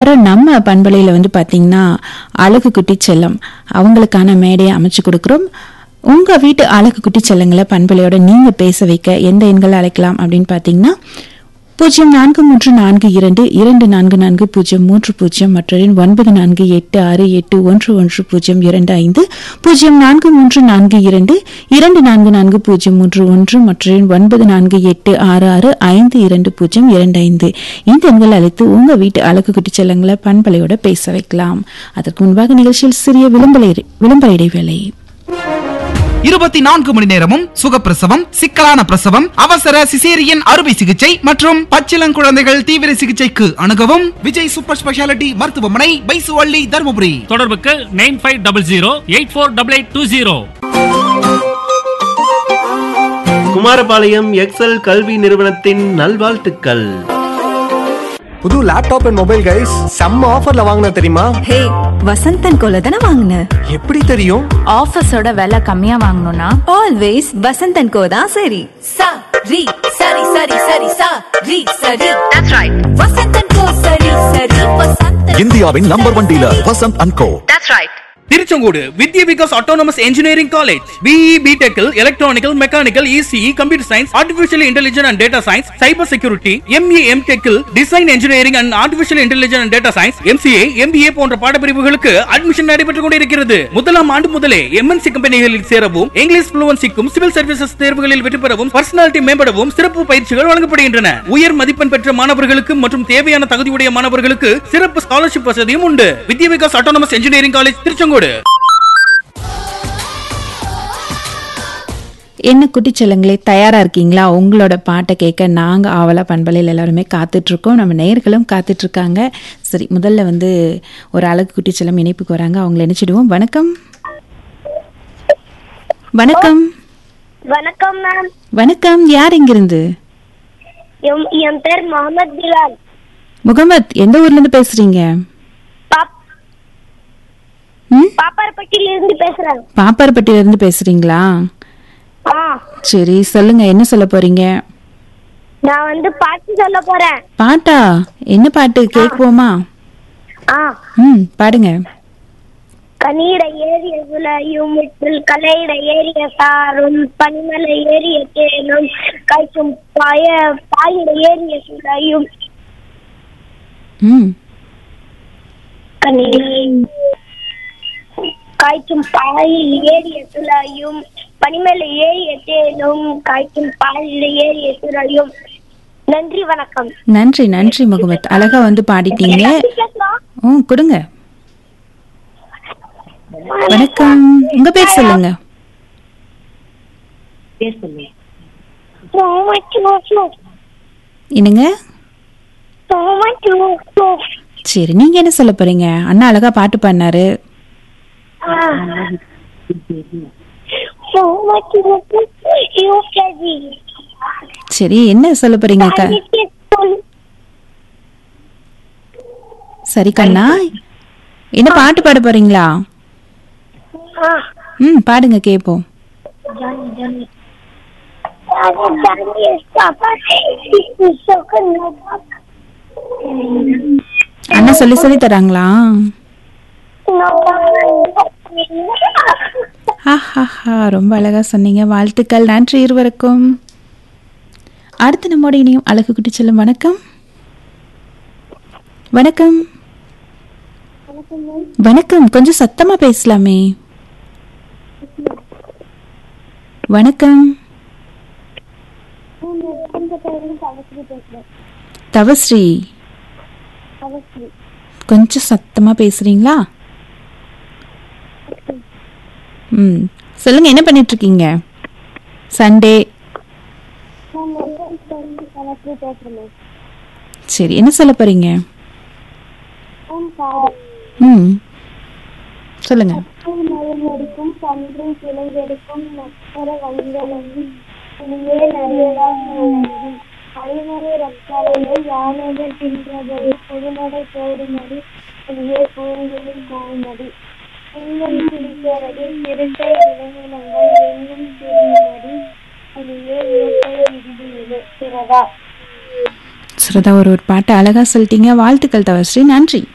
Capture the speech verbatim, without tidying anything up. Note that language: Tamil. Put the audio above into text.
அப்புறம் நம்ம பண்பலையில் வந்து பார்த்தீங்கன்னா அழகு குட்டி செல்லம் அவங்களுக்கான மேடையை அமைச்சு கொடுக்குறோம். உங்கள் வீட்டு அழகு குட்டி செல்லங்களை பண்பலையோட நீங்கள் பேச வைக்க எந்த எண்களை அழைக்கலாம் அப்படின்னு பார்த்தீங்கன்னா பூஜ்ஜியம் நான்கு மூன்று நான்கு இரண்டு இரண்டு நான்கு நான்கு பூஜ்ஜியம் மூன்று பூஜ்ஜியம் மற்றொரு ஒன்பது நான்கு எட்டு ஆறு எட்டு ஒன்று ஒன்று பூஜ்ஜியம் இரண்டு ஐந்து பூஜ்ஜியம் நான்கு மூன்று நான்கு இரண்டு இரண்டு நான்கு நான்கு பூஜ்ஜியம் மூன்று ஒன்று மற்றொரு ஒன்பது நான்கு எட்டு ஆறு ஆறு ஐந்து இரண்டு பூஜ்ஜியம் இரண்டு ஐந்து இந்த எண்கள் அழைத்து உங்க வீட்டு அழகு குட்டி செல்லங்களை பண்பலையோட பேச வைக்கலாம். அதற்கு முன்பாக நிகழ்ச்சியில் சிறிய விளம்பர விளம்பர இடைவேளை. இருபத்தி நான்கு மணி நேரமும் சுகப்பிரசவம், சிக்கலான பிரசவம், அவசர சிசேரியன் அறுவை சிகிச்சை மற்றும் பச்சிளங்குழந்தைகள் தீவிர சிகிச்சைக்கு அணுகவும் விஜய் சூப்பர் ஸ்பெஷாலிட்டி மருத்துவமனை, பைசுவள்ளி, தருமபுரி. தொடர்புக்கு nine five double zero eight four double eight two zero. Kumarapalayam XL கல்வி நிறுவனத்தின் நல்வாழ்த்துக்கள். புது லேப்டாப் அண்ட் மொபைல் கைஸ் செம்ம ஆஃபர்ல வாங்கின தெரியுமா? ஹே, வசந்தன் கோல தான வாங்குன. எப்படி தெரியும்? ஆஃபர்ஸோட விலை கம்மியா வாங்கணும்னா ஆல்வேஸ் வசந்தன் கோ தான் சரி. சா ரி சரி சரி சரி சா ரி சரி. That's right. வசந்தன் கோ சரி சரி வசந்தன். இந்தியாவின் number one dealer Vasanth and go. That's right. Tiruchengode Vidya Vikas autonomous engineering college. BE, பிடெக்கில் electronical, mechanical, ECE, computer science, artificial intelligence and data science, cyber security, ME, எம்டெக்கில் design engineering and artificial intelligence and data science, MCA, MBA போன்ற பாடப்பிரிவுகளுக்கு அட்மிஷன் நடைபெற்றுக் கொண்டிருக்கிறது. முதலாம் ஆண்டு முதலே எம்என்சி கம்பெனிகளில் சேரவும், இங்கிலீஷ் ஃப்ளூவன்சிக்கும், சிவில் சர்வீசஸ் தேர்வுகளில் வெற்றி பெறவும், பர்சனாலிட்டி மேம்படவும் சிறப்பு பயிற்சிகள் வழங்கப்படுகின்றன. உயர் மதிப்பெண் பெற்ற மாணவர்களுக்கு மற்றும் தேவையான தகுதியுடைய மாணவர்களுக்கு சிறப்பு ஸ்காலர்ஷிப் வசதியும் உண்டு. வித்யா Vikas autonomous engineering college, Tiruchengode. என்ன குட்டி செல்லங்களே, தயாரா இருக்கீங்களா? உங்களோட பாட்டை கேட்க நாங்க ஆவலா பண்பலையில் எல்லாருமே காத்துட்டு இருக்கோம். நம்ம நேயர்களும் காத்துட்டு இருக்காங்க. சரி, முதல்ல வந்து ஒரு அழகு குட்டி செல்லம் இணைப்புக்கு வராங்க. அவங்களை நினைச்சிடுவோம். வணக்கம். வணக்கம். வணக்கம் மேம். வணக்கம். யார் இங்கிருந்து? என் பேர் முகமது பிலால். முகமது, எந்த ஊர்ல இருந்து பேசுறீங்க? பாப்பாரப்பட்டியில இருந்து பேசுறேன். பாப்பாரப்பட்டியில இருந்து பேசுறீங்களா? சரி, சொல்லுங்க, என்ன சொல்ல போறீங்க? நான் வந்து பாட்டு சொல்ல போறேன். பாட்டா? என்ன பாட்டு கேக்குவோமா? ம், பாடுங்க. கனியிட ஏறிய சுளையும் முற்றில் கலையிட ஏறிய சாரும் பனிமலை ஏறிய தேனும் காய்ச்சும் பாய பாயிட ஏறிய சுளையும் காய்ச்சும் பாயில் ஏறிய சுளையும் பனிமலை ஏறிய தேனும் காய்ச்சும் பாயில் ஏறிய சுளையும். நன்றி, வணக்கம். நன்றி நன்றி முகமது, அழகா வந்து பாடிட்டீங்க. ஓ, கொடுங்க. வணக்கம், உங்க பேர் சொல்லுங்க. என்னங்க? சரி, நீங்க என்ன சொல்ல போறீங்க? அண்ணா அழகா பாட்டு பாடினாரு. சரி, என்ன சொல்ல போறீங்க? சரி கண்ணா, என்ன பாட்டு பாட போறீங்களா? ம், பாடுங்க கேப்போம். அண்ணா சொல்லி சொல்லி தராங்களா? ரொம்ப அழகா சொன்னீங்க, வாழ்த்துக்கள். நன்றி இருவருக்கும். அடுத்து நம்மோட இனியும் அழகு குட்டி செல்லும். வணக்கம். வணக்கம். வணக்கம், கொஞ்சம் சத்தமா பேசலாமே. வணக்கம். தவஸ்ரீ, கொஞ்சம் சத்தமா பேசுறீங்களா? ம், சொல்லுங்க, என்ன பண்ணிட்டு இருக்கீங்க? சண்டே. சரி, என்ன சொல்ல போறீங்க? ம், சொல்லுங்க. சிரதா, ஒரு ஒரு பாட்டு அழகா சொல்லிட்டீங்க. வாழ்த்துக்கள் தவஸ்ரீ, நன்றி.